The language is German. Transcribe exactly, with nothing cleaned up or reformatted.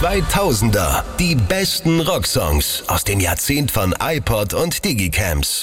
zweitausender. Die besten Rocksongs aus dem Jahrzehnt von iPod und Digicams.